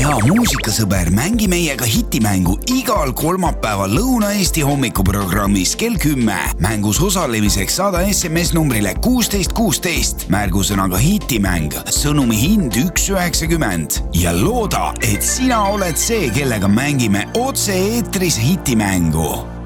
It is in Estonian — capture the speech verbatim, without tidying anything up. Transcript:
hea muusikasõber, mängi meiega hitimängu igal kolmapäeval Lõuna-Eesti hommikuprogrammis kell kümme. Mängus osalemiseks saada S M S numbrile kuusteist kuusteist, märgusõnaga hitimäng, sõnumi hind üks üheksakümmend ja looda, et sina oled see, kellega mängime otse eetris hitimängu.